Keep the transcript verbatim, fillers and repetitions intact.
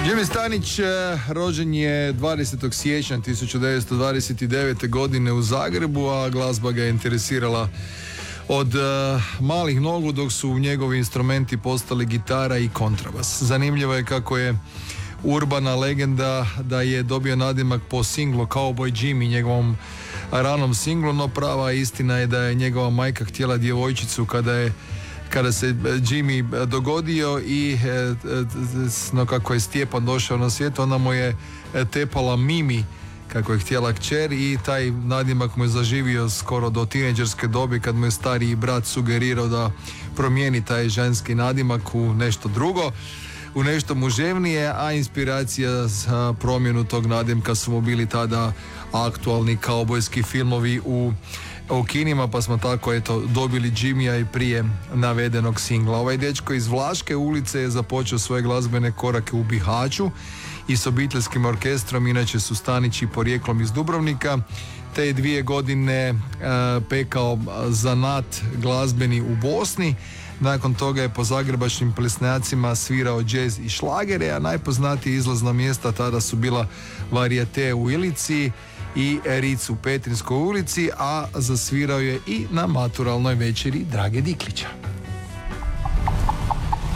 Jimmy Stanić rođen je dvadesetog siječnja tisuću devetsto dvadeset devete. godine u Zagrebu, a glazba ga je interesirala od uh, malih nogu, dok su njegovi instrumenti postali gitara i kontrabas. Zanimljivo je kako je urbana legenda da je dobio nadimak po singlu Cowboy Jimmy, njegovom ranom singlu, no prava istina je da je njegova majka htjela djevojčicu kada je kada se Jimmy dogodio i no, kako je Stjepan došao na svijet, ona mu je tepala Mimi kako je htjela kćer, i taj nadimak mu je zaživio skoro do tinejdžerske dobi, kad mu je stariji brat sugerirao da promijeni taj ženski nadimak u nešto drugo, u nešto muževnije, a inspiracija za promjenu tog nadimka su mu bili tada aktualni kaubojski filmovi u u kinima, pa smo tako eto dobili Jimmya i prije navedenog singla. Ovaj dečko iz Vlaške ulice je započeo svoje glazbene korake u Bihaću i s obiteljskim orkestrom, inače su Stanići porijeklom iz Dubrovnika, te je dvije godine uh, pekao zanat glazbeni u Bosni. Nakon toga je po zagrebačkim plesnjacima svirao džez i šlagere, a najpoznatije izlazna mjesta tada su bila Varijete u Ilici i Eric u Petrinskoj ulici, a zasvirao je i na maturalnoj večeri Drage Diklića.